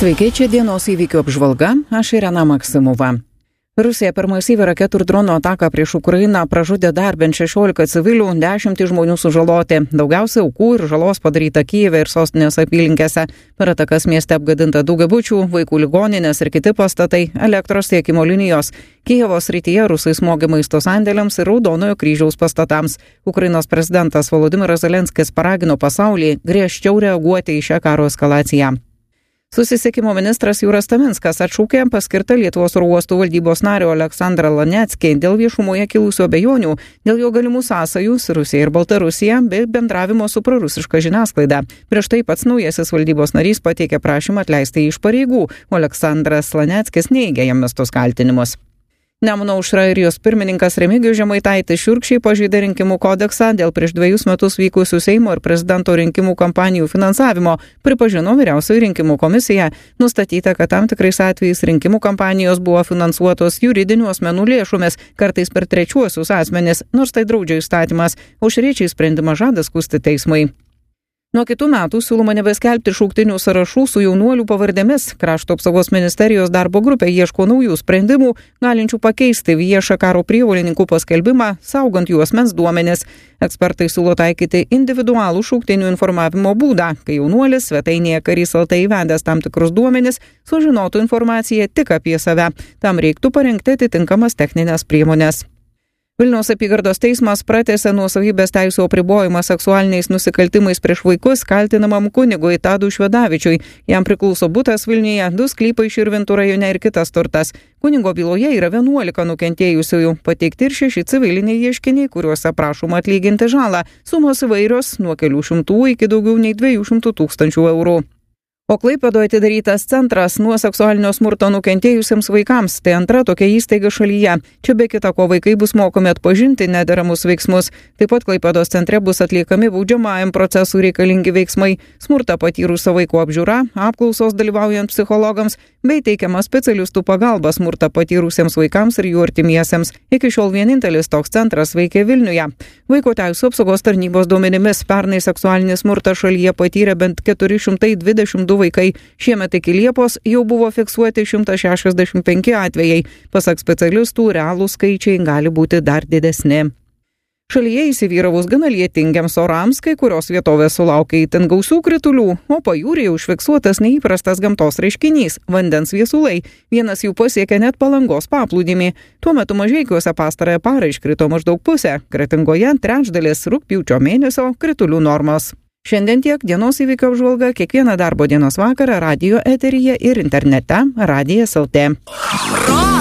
Sveiki, čia dienos įvykių apžvalga, aš Irena Maksimova. Rusija per masyvią raketų ir dronų ataką prieš Ukrainą pražudė dar bent 16 civilių, 10 žmonių sužaloti. Daugiausia aukų ir žalos padaryta Kijeve ir sostinės apylinkėse. Per atakas mieste apgadinta daugiabučių, vaikų ligoninės ir kiti pastatai, elektros tiekimo linijos. Kijevo srityje rusai smogė maisto sandėliams ir Raudonojo kryžiaus pastatams. Ukrainos prezidentas Volodymyras Zelenskis paragino pasaulį griežčiau reaguoti į šią karo eskalaciją. Susisiekimo ministras Jūras Taminskas atšaukė paskirtą Lietuvos oro uostų valdybos nario Aleksandrą Laneckį dėl viešumoje kilusių abejonių, dėl jo galimų sąsajų su Rusija ir Baltarusija bei bendravimo su prorusiška žiniasklaida. Prieš tai pats naujasis valdybos narys pateikė prašymą atleisti jį iš pareigų, o Aleksandras Laneckis neigė jam mestus kaltinimus. Nemuno aušra ir jos pirmininkas Remigijus Žemaitaitis šiurkščiai pažeidė rinkimų kodeksą dėl prieš 2 metus vykusių Seimo ir prezidento rinkimų kampanijų finansavimo, pripažino Vyriausioji rinkimų komisija. Nustatyta, kad tam tikrais atvejais rinkimų kampanijos buvo finansuotos juridinių asmenų lėšomis, kartais per trečiuosius asmenis, nors tai draudžia įstatymas. Aušriečiai sprendimą žada skųsti teismui. Nuo kitų metų siūloma nebeskelbti šauktinių sąrašų su jaunuolių pavardėmis. Krašto apsaugos ministerijos darbo grupė ieško naujų sprendimų, galinčių pakeisti viešą karo prievolininkų paskelbimą, saugant jų asmens duomenis. Ekspertai siūlo taikyti individualų šauktinių informavimo būdą, kai jaunuolis svetainėje karys LT įvedęs tam tikrus duomenis, sužinotų informaciją tik apie save. Tam reiktų parengti atitinkamas techninės priemonės. Vilniaus apygardos teismas pratęsė nuosavybės teisių apribojimą seksualiniais nusikaltimais prieš vaikus kaltinamam kunigui Tadui Švedavičiui. Jam priklauso butas Vilniuje, 2 sklypai Širvintų rajone ir kitas turtas. Kunigo byloje yra 11 nukentėjusiųjų, pateikti ir 6 civiliniai ieškiniai, kuriuose prašoma atlyginti žalą. Sumos įvairios nuo kelių šimtų iki daugiau nei 200 000 eurų. O Klaipėdoje atidarytas centras nuo seksualinio smurto nukentėjusiems vaikams. Tai antra tokia įstaiga šalyje. Čia be kita ko vaikai bus mokomi atpažinti nederamus veiksmus. Taip pat Klaipėdos centre bus atliekami baudžiamajam procesui reikalingi veiksmai, smurtą patyrusio vaiko apžiūra, apklausos dalyvaujant psichologams, bei teikiama specialistų pagalba smurtą patyrusiems vaikams ir jų artimiesiems. Iki šiol vienintelis toks centras veikia Vilniuje. Vaiko teisių apsaugos tarnybos duomenimis pernai seksualinį smurtą šalyje patyrė bent 422 vaikai. Šiemet iki Liepos jau buvo fiksuoti 165 atvejai. Pasak specialistų, realūs skaičiai gali būti dar didesni. Šalyje įsivyravus gana lietingiams orams, kai kurios vietovės sulaukė itin gausių kritulių, o pajūryje užfiksuotas neįprastas gamtos reiškinys – vandens viesulai. Vienas jų pasiekė net Palangos paplūdimį. Tuo metu Mažeikiuose pastarąją parą iškrito maždaug pusė, Kretingoje trečdalis rugpjūčio mėnesio kritulių normos. Šiandien tiek, dienos įvykių apžvalga kiekvieną darbo dienos vakarą radijo eteryje ir internete Radijas LT.